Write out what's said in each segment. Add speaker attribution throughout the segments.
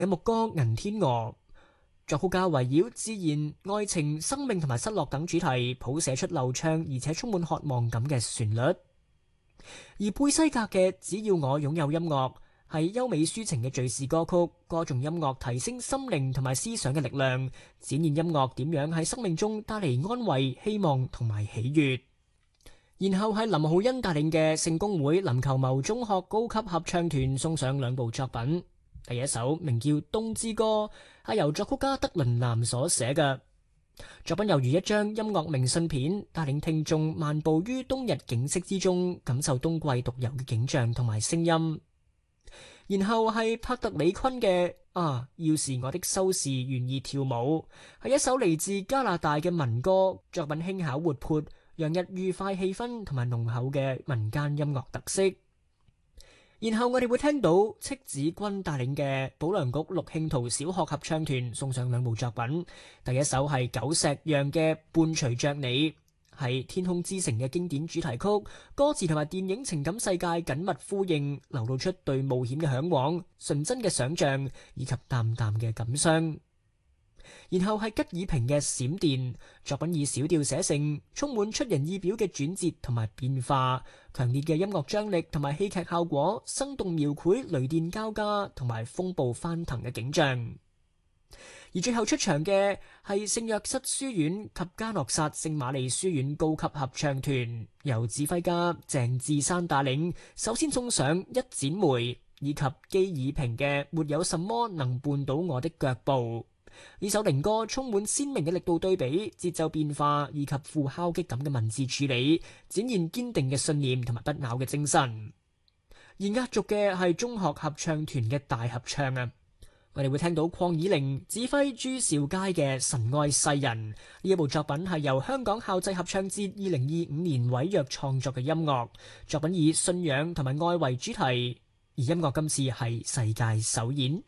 Speaker 1: 嘅牧歌《銀天鵝》，作曲家圍繞自然、愛情、生命同埋失落等主題，譜寫出流暢而且充滿渴望感嘅旋律。而貝西格嘅《只要我擁有音樂》係優美抒情嘅敘事歌曲，歌頌音樂提升心靈同埋思想嘅力量，展現音樂點樣喺生命中帶嚟安慰、希望同埋喜悅。然後係林浩恩帶領嘅聖公會林求謀中學高級合唱團送上兩部作品。第一首名叫《冬之歌》，係由作曲家德倫南所寫嘅作品，猶如一張音樂明信片，帶領聽眾漫步於冬日景色之中，感受冬季獨有嘅景象同埋聲音。然後係帕特里昆嘅啊，要是我的修士願意跳舞，係一首嚟自加拿大嘅民歌，作品輕巧活潑，洋溢愉快氣氛同埋濃厚嘅民間音樂特色。然後我哋會聽到戚子君帶領嘅保良局陸慶圖小學合唱團送上兩部作品。第一首係久石讓嘅《伴隨着你》，係天空之城嘅經典主題曲，歌詞同埋電影情感世界緊密呼應，流露出對冒險嘅向往、純真嘅想象以及淡淡嘅感傷。然後係吉爾平嘅閃電，作品以小調寫成，充滿出人意表嘅轉折同埋變化，強烈嘅音樂張力同埋戲劇效果，生動描繪雷電交加同埋風暴翻騰嘅景象。而最後出場嘅係聖約瑟書院及加諾薩聖瑪利書院高級合唱團，由指揮家鄭智山帶領，首先送上一剪梅以及基爾平嘅沒有什麼能絆倒我的腳步。呢首靈歌充滿鮮明嘅力度對比、節奏變化以及富敲擊感嘅文字處理，展現堅定嘅信念同埋不朽嘅精神。而壓軸嘅係中學合唱團嘅大合唱啊！我哋會聽到鄺以玲指揮朱兆佳嘅《神愛世人》，呢一部作品係由香港校際合唱節2025年委約創作嘅音樂作品，以信仰同埋愛為主題，而音樂今次係世界首演。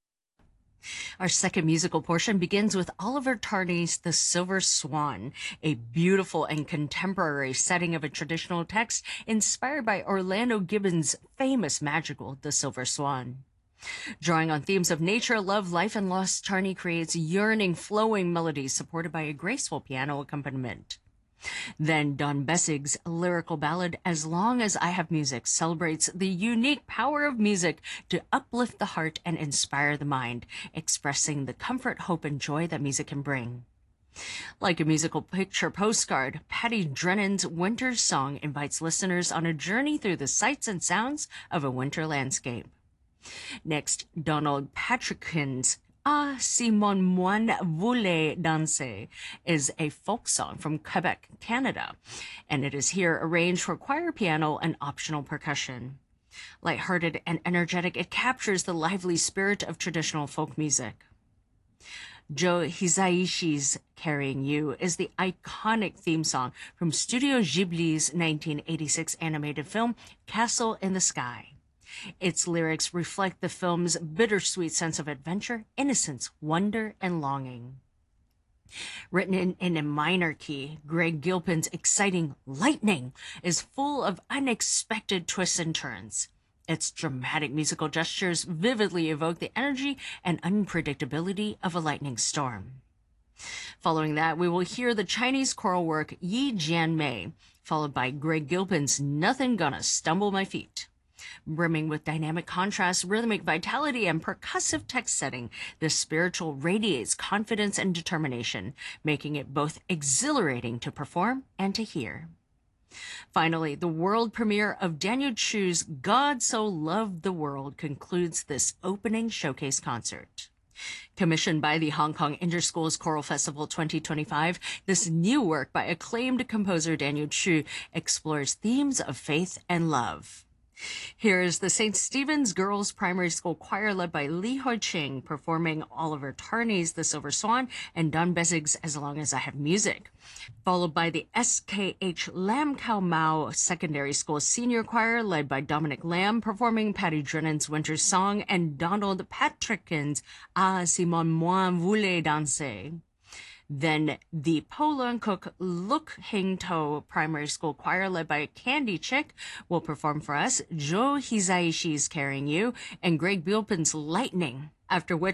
Speaker 2: Our second musical portion begins with Oliver Tarney's The Silver Swan, a beautiful and contemporary setting of a traditional text inspired by Orlando Gibbons' famous magical The Silver Swan. Drawing on themes of nature, love, life, and loss, Tarney creates yearning, flowing melodies supported by a graceful piano accompaniment. Then Don Bessig's lyrical ballad, As Long as I Have Music, celebrates the unique power of music to uplift the heart and inspire the mind, expressing the comfort, hope, and joy that music can bring. Like a musical picture postcard, Patty Drennan's Winter's Song invites listeners on a journey through the sights and sounds of a winter landscape. Next, Donald Patrickin's Ah, si mon moine voulait danser is a folk song from Quebec, Canada, and it is here arranged for choir piano and optional percussion. Lighthearted and energetic, it captures the lively spirit of traditional folk music. Joe Hisaishi's Carrying You is the iconic theme song from Studio Ghibli's 1986 animated film Castle in the Sky. Its lyrics reflect the film's bittersweet sense of adventure, innocence, wonder, and longing. Written in a minor key, Greg Gilpin's exciting Lightning is full of unexpected twists and turns. Its dramatic musical gestures vividly evoke the energy and unpredictability of a lightning storm. Following that, we will hear the Chinese choral work Yi Jian Mei, followed by Greg Gilpin's Nothing Gonna Stumble My Feet. Brimming with dynamic contrast, rhythmic vitality, and percussive text setting, this spiritual radiates confidence and determination, making it both exhilarating to perform and to hear. Finally, the world premiere of Daniel Chu's God So Loved the World concludes this opening showcase concert. Commissioned by the Hong Kong Interschools Choral Festival 2025, this new work by acclaimed composer Daniel Chu explores themes of faith and love. Here is the St. Stephen's Girls Primary School Choir led by Li Ho-ching performing Oliver Tarney's The Silver Swan and Don Bessig's As Long as I Have Music, followed by the SKH Lam Khao Mau Secondary School Senior Choir led by Dominic Lam performing Patty Drennan's Winter's Song and Donald Patrickin's Ah, si mon moine voulait danser. Then the Po Leung Cook Luk Hing To Primary School Choir led by Candy Chick will perform for us Joe Hisaishi's Carrying You and Greg Gilpin's Lightning, after which